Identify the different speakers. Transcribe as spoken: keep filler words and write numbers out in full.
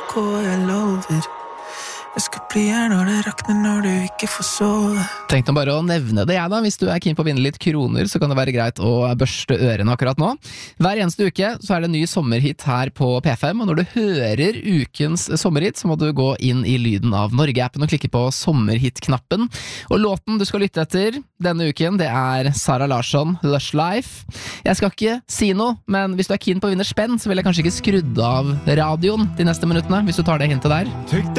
Speaker 1: ok, jeg lover. Jeg skal bli her når det rakner, når du ikke får sove.
Speaker 2: Tenkte bare å nevne det jeg da. Hvis du er keen på å vinne litt kroner, så kan det være greit å børste ørene akkurat nå. Hver eneste uke så er det en ny sommerhit her på P fem, og når du hører ukens sommerhit, så må du gå inn i Lyden av Norge-appen og klikke på sommerhit-knappen. Og låten du skal lytte etter denne uken, det er Sara Larsson, Lush Life. Jeg skal ikke si noe, men hvis du er keen på å vinne spenn, så vil jeg kanskje ikke skrudd av radioen de neste minuttene, hvis du tar det hintet der.